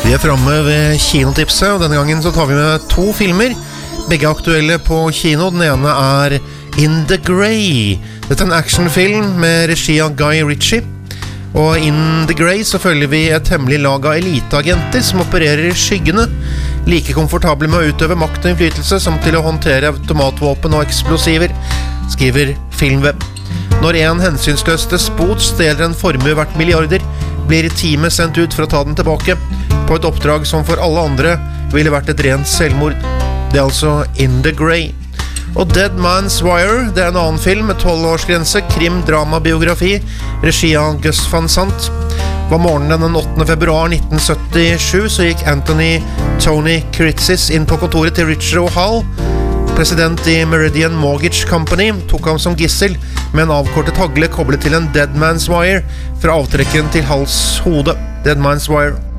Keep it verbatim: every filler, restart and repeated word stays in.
Vi er fremme ved kinotipset, og denne gangen så tar vi med to filmer. Begge er aktuelle på kino. Den ene er In the Grey. Dette er en actionfilm med regi av Guy Ritchie. Og In the Grey så følger vi et hemmelig lag av eliteagenter som opererer i skyggene. Like komfortable med å utøve makt og innflytelse som til å håndtere automatvåpen og eksplosiver, skriver Filmweb. Når en hensynsløs despot stjeler en formue verdt milliarder, blir teamet sendt ut for å ta den tilbake, på et oppdrag som for alle andre ville vært et rent selvmord. Det er altså In the Grey. Og Dead Man's Wire, det er en annen film med tolv-årsgrense, krim-drama-biografi, regi av Gus Van Sant. Var morgenen den åttende februar nitten syttisju så gikk Anthony Tony Kritzis inn på kontoret til Richard O'Hall. President i Meridian Mortgage Company tok ham som gissel med en avkortet hagle koblet til en Dead Man's Wire fra avtrekken til hals hode. Dead Man's Wire.